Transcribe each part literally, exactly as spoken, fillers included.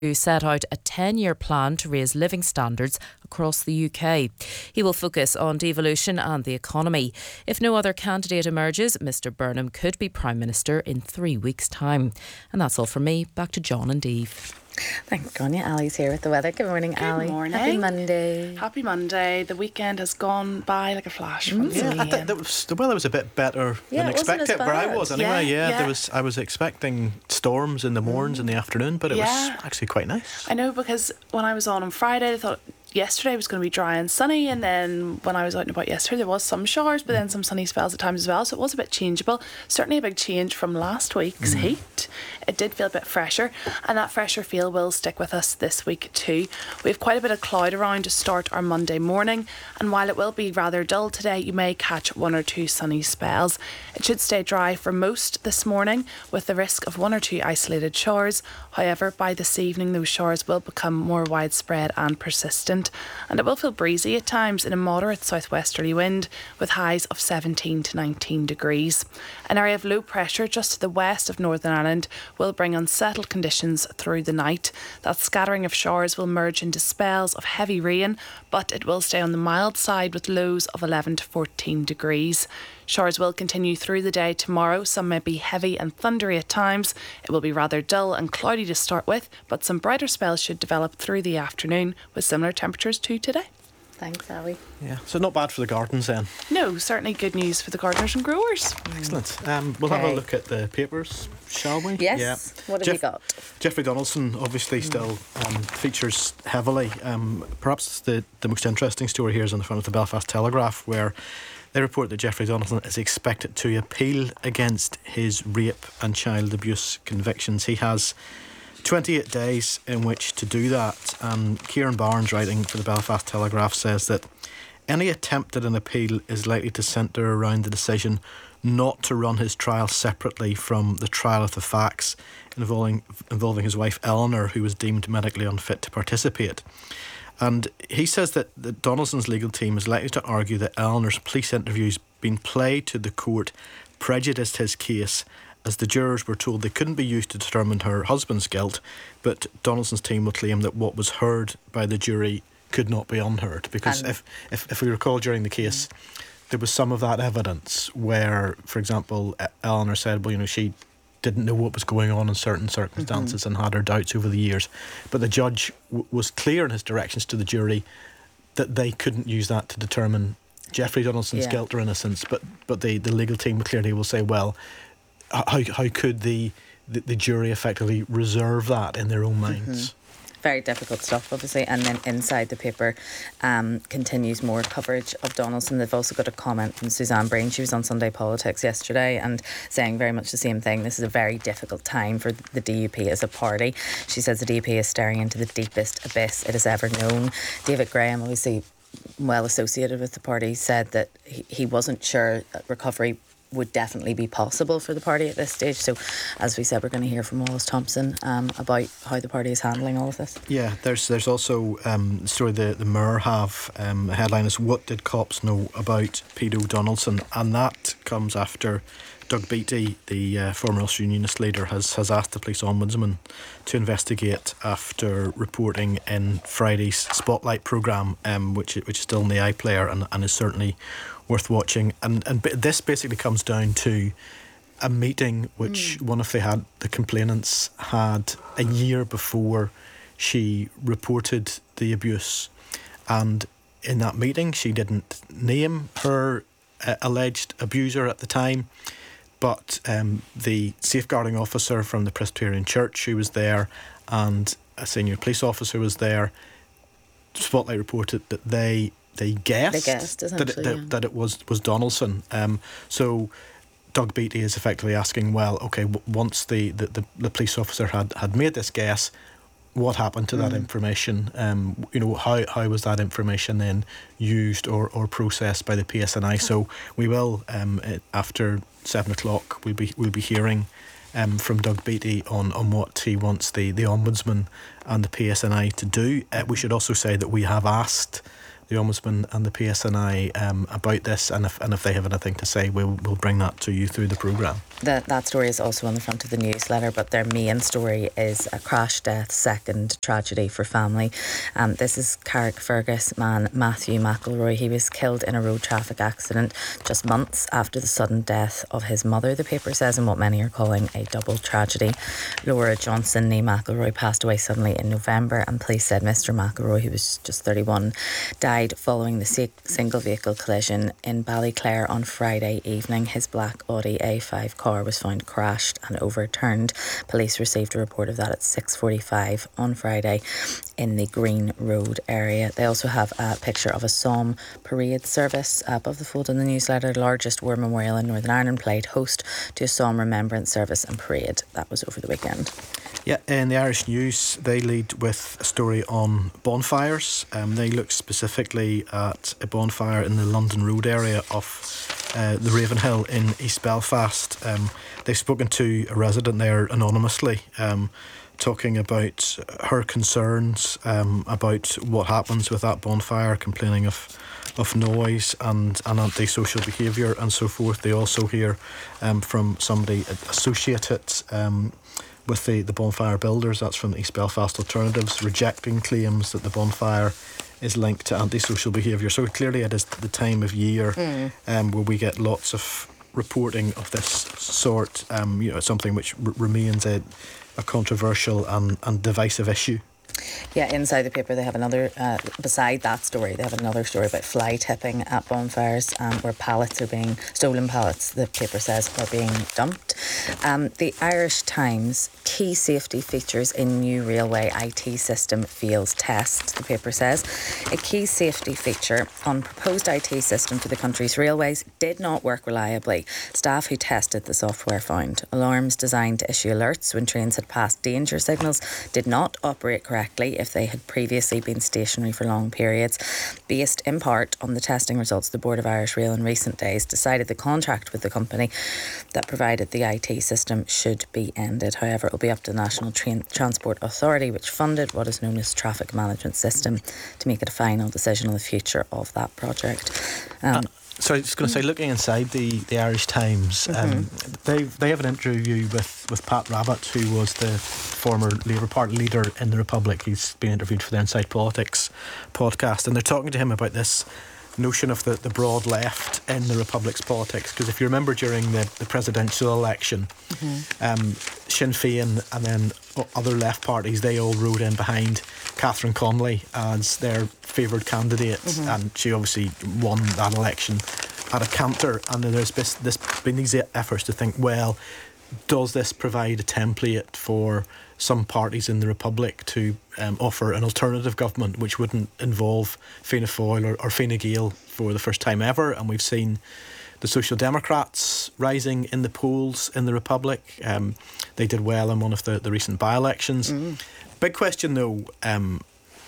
who set out a ten-year plan to raise living standards across the U K. He will focus on devolution and the economy. If no other candidate emerges, Mr Burnham could be Prime Minister in three weeks' time. And that's all from me. Back to John and Dave. Thanks, Gonya. Ali's here with the weather. Good morning, Good Ali. morning. Happy Monday. Happy Monday. The weekend has gone by like a flash. From Mm. Yeah, I think that was, the weather was a bit better Yeah, than it wasn't expected as where I bad. was anyway. Yeah, Yeah, yeah. there was. I was expecting storms in the mornings in the afternoon, but it Yeah. was actually quite nice. I know, because when I was on on Friday, I thought yesterday was going to be dry and sunny, and then when I was out and about yesterday, there was some showers, but then some sunny spells at times as well, so it was a bit changeable. Certainly a big change from last week's Mm. heat. It did feel a bit fresher, and that fresher feel will stick with us this week too. We have quite a bit of cloud around to start our Monday morning, and while it will be rather dull today, you may catch one or two sunny spells. It should stay dry for most this morning, with the risk of one or two isolated showers. However, by this evening, those showers will become more widespread and persistent, and it will feel breezy at times in a moderate southwesterly wind, with highs of seventeen to nineteen degrees. An area of low pressure just to the west of Northern Ireland will bring unsettled conditions through the night. That scattering of showers will merge into spells of heavy rain, but it will stay on the mild side with lows of eleven to fourteen degrees. Showers will continue through the day tomorrow. Some may be heavy and thundery at times. It will be rather dull and cloudy to start with, but some brighter spells should develop through the afternoon with similar temperatures to today. Thanks, Ali. Yeah, so not bad for the gardens then. No, certainly good news for the gardeners and growers. Excellent. Um, we'll have Okay. a look at the papers, shall we? Yes. Yeah. What have Jeff- you got? Jeffrey Donaldson obviously still um, features heavily. Um, perhaps the, the most interesting story here is on the front of the Belfast Telegraph, where they report that Jeffrey Donaldson is expected to appeal against his rape and child abuse convictions. He has twenty-eight days in which to do that, and Kieran Barnes, writing for the Belfast Telegraph, says that any attempt at an appeal is likely to centre around the decision not to run his trial separately from the trial of the facts involving involving his wife Eleanor, who was deemed medically unfit to participate. And he says that, that Donaldson's legal team is likely to argue that Eleanor's police interviews being played to the court prejudiced his case, as the jurors were told they couldn't be used to determine her husband's guilt, but Donaldson's team will claim that what was heard by the jury could not be unheard. Because if, if, if we recall during the case, mm. there was some of that evidence where, for example, Eleanor said, well, you know, she didn't know what was going on in certain circumstances mm-hmm. and had her doubts over the years. But the judge w- was clear in his directions to the jury that they couldn't use that to determine Jeffrey Donaldson's yeah. guilt or innocence. But but the, the legal team clearly will say, well, how how could the, the, the jury effectively reserve that in their own minds? Mm-hmm. Very difficult stuff, obviously. And then inside the paper um, continues more coverage of Donaldson. They've also got a comment from Suzanne Breen. She was on Sunday Politics yesterday and saying very much the same thing. This is a very difficult time for the D U P as a party. She says the D U P is staring into the deepest abyss it has ever known. David Graham, obviously well associated with the party, said that he, he wasn't sure that recovery would definitely be possible for the party at this stage. So, as we said, we're going to hear from Wallace Thompson um, about how the party is handling all of this. Yeah, there's there's also um, the story the, the Mirror have. Um, the headline is, "What did cops know about Pedo Donaldson?" And that comes after Doug Beattie, the uh, former Ulster Unionist leader, has, has asked the police ombudsman to investigate after reporting in Friday's Spotlight programme, um, which which is still in the iPlayer and, and is certainly worth watching. And and this basically comes down to a meeting which mm. one of the had the complainants had a year before she reported the abuse, and in that meeting she didn't name her uh, alleged abuser at the time, but um, the safeguarding officer from the Presbyterian Church who was there and a senior police officer was there. Spotlight reported that they They guessed, they guessed that, it, that, yeah. that it was, was Donaldson. Um, so Doug Beattie is effectively asking, well, okay, w- once the, the, the, the police officer had, had made this guess, what happened to mm. that information? Um, you know, how how was that information then used or, or processed by the P S N I? So we will, um, after seven o'clock, we'll be we'll be hearing um, from Doug Beattie on, on what he wants the, the Ombudsman and the P S N I to do. Uh, we should also say that we have asked the Ombudsman and the P S N I um, about this, and if and if they have anything to say, we'll we'll bring that to you through the programme. That that story is also on the front of the newsletter, but their main story is a crash death, second tragedy for family. Um, this is Carrickfergus man Matthew McElroy. He was killed in a road traffic accident just months after the sudden death of his mother, the paper says, in what many are calling a double tragedy. Laura Johnson, née McElroy, passed away suddenly in November, and police said Mister McElroy, who was just thirty-one, died following the single vehicle collision in Ballyclare on Friday evening. His black Audi A five car was found crashed and overturned. Police received a report of that at six forty-five on Friday in the Green Road area. They also have a picture of a Somme parade service above the fold in the newsletter. The largest war memorial in Northern Ireland played host to a Somme remembrance service and parade. That was over the weekend. Yeah, in the Irish News, they lead with a story on bonfires. Um, they look specifically at a bonfire in the London Road area of uh, the Ravenhill in East Belfast. Um, they've spoken to a resident there anonymously, um, talking about her concerns um, about what happens with that bonfire, complaining of of noise and, and antisocial behaviour and so forth. They also hear um, from somebody associated um, with the, the bonfire builders, that's from the East Belfast Alternatives, rejecting claims that the bonfire is linked to antisocial behaviour. So clearly it is the time of year mm. um, where we get lots of reporting of this sort, um, you know, something which r- remains a, a controversial and, and divisive issue. Yeah, inside the paper they have another, uh, beside that story, they have another story about fly tipping at bonfires, um, where pallets are being, stolen pallets, the paper says, are being dumped. Um, the Irish Times, key safety features in new railway I T system fails test, the paper says. A key safety feature on proposed I T system for the country's railways did not work reliably. Staff who tested the software found alarms designed to issue alerts when trains had passed danger signals did not operate correctly if they had previously been stationary for long periods. Based in part on the testing results, the Board of Irish Rail in recent days decided the contract with the company that provided the I T system should be ended. However, it will be up to the National Train Transport Authority, which funded what is known as Traffic Management System, to make a final decision on the future of that project. Um, uh, So I was just going to say, looking inside the, the Irish Times, mm-hmm. um, they they have an interview with, with Pat Rabbitte, who was the former Labour Party leader in the Republic. He's been interviewed for the Inside Politics podcast, and they're talking to him about this notion of the, the broad left in the Republic's politics. Because if you remember during the, the presidential election, mm-hmm. um, Sinn Féin and then other left parties, they all rode in behind Catherine Connolly as their favoured candidate, mm-hmm. and she obviously won that election at a canter. And there's this, this been these efforts to think, well, does this provide a template for some parties in the Republic to um, offer an alternative government which wouldn't involve Fianna Fáil or, or Fine Gael for the first time ever? And we've seen the Social Democrats rising in the polls in the Republic. Um, they did well in one of the, the recent by-elections. Mm. Big question, though, um,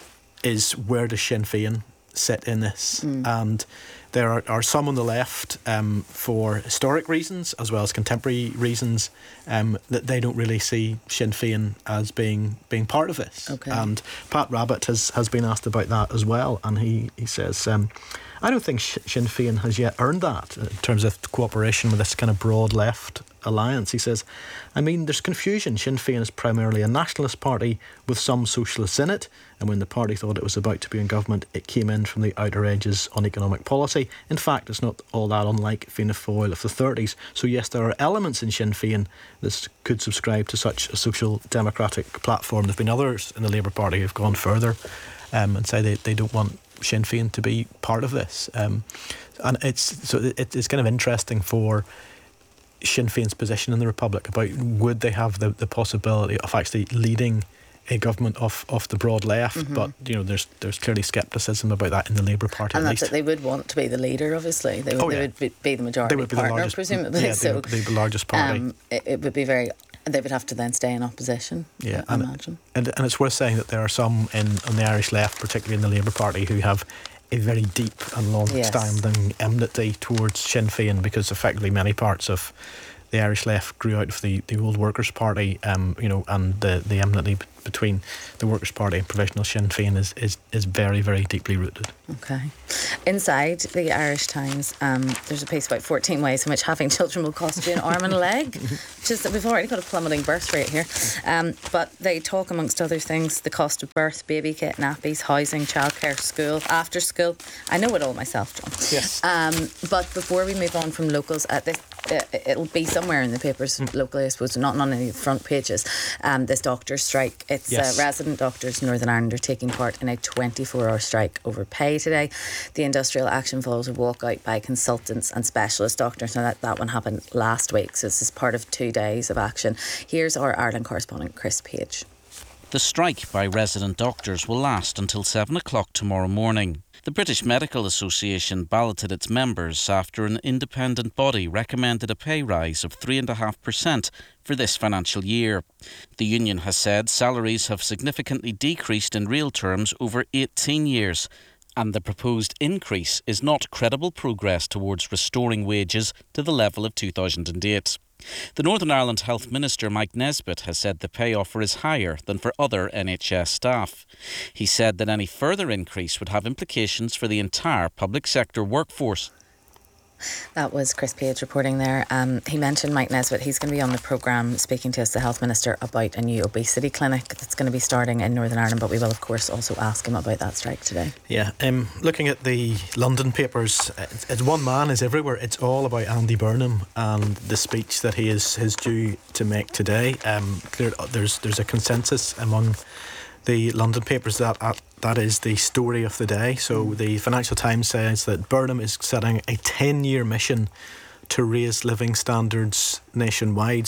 is where does Sinn Féin sit in this? Mm. And there are, are some on the left, um, for historic reasons as well as contemporary reasons, um, that they don't really see Sinn Féin as being being part of this. Okay. And Pat Rabbitte has, has been asked about that as well, and he, he says, um, I don't think Sinn Féin has yet earned that in terms of cooperation with this kind of broad left alliance. He says, I mean, there's confusion. Sinn Féin is primarily a nationalist party with some socialists in it, and when the party thought it was about to be in government, it came in from the outer edges on economic policy. In fact, it's not all that unlike Fianna Fáil of the thirties. So yes, there are elements in Sinn Féin that could subscribe to such a social democratic platform. There have been others in the Labour Party who have gone further um, and say they, they don't want Sinn Féin to be part of this. Um, and it's so it, it's kind of interesting for Sinn Féin's position in the Republic about would they have the, the possibility of actually leading a government of, of the broad left, mm-hmm. but you know there's there's clearly scepticism about that in the Labour Party. And at that's least. that they would want to be the leader, obviously. They would, oh, yeah. they would be, be the majority they would be partner, the largest, presumably. Yeah, so they would be the largest party. Um, it, it would be very. They would have to then stay in opposition. Yeah, I and, imagine. And and it's worth saying that there are some in on the Irish left, particularly in the Labour Party, who have a very deep and long-standing yes. enmity towards Sinn Féin, because effectively many parts of the Irish left grew out of the, the old Workers' Party, um, you know, and the, the enmity b- between the Workers' Party and Provisional Sinn Féin is, is, is very, very deeply rooted. Okay. Inside the Irish Times, um, there's a piece about fourteen ways in which having children will cost you an arm and a leg, which is that we've already got a plummeting birth rate here. Um, but they talk, amongst other things, the cost of birth, baby kit, nappies, housing, childcare, school, after school. I know it all myself, John. Yes. Um, but before we move on from locals, uh, this, uh, it'll be somewhere in the papers mm. locally, I suppose, not on any of the front pages. Um, this doctor's strike. It's yes. uh, resident doctors in Northern Ireland are taking part in a twenty-four hour strike over pay today. The industrial action follows a walkout by consultants and specialist doctors. Now that, that one happened last week, so this is part of two days of action. Here's our Ireland correspondent Chris Page. The strike by resident doctors will last until seven o'clock tomorrow morning. The British Medical Association balloted its members after an independent body recommended a pay rise of three point five percent for this financial year. The union has said salaries have significantly decreased in real terms over eighteen years, and the proposed increase is not credible progress towards restoring wages to the level of two thousand eight. The Northern Ireland Health Minister Mike Nesbitt has said the pay offer is higher than for other N H S staff. He said that any further increase would have implications for the entire public sector workforce. That was Chris Page reporting there. Um, he mentioned Mike Nesbitt. He's going to be on the programme speaking to us, the Health Minister, about a new obesity clinic that's going to be starting in Northern Ireland, but we will of course also ask him about that strike today. Yeah, um, looking at the London papers, it's, it's one man is everywhere. It's all about Andy Burnham and the speech that he is, is due to make today. Um, there, there's, there's a consensus among the London papers that uh, that is the story of the day. So the Financial Times says that Burnham is setting a ten-year mission to raise living standards nationwide.